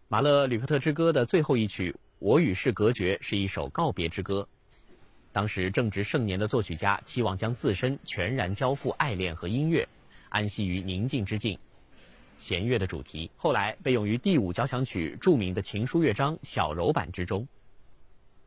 马勒吕克特之歌的最后一曲《我与世隔绝》是一首告别之歌。当时正值盛年的作曲家期望将自身全然交付爱恋和音乐，安息于宁静之境。弦乐的主题后来被用于第5交响曲著名的情书乐章小柔版之中。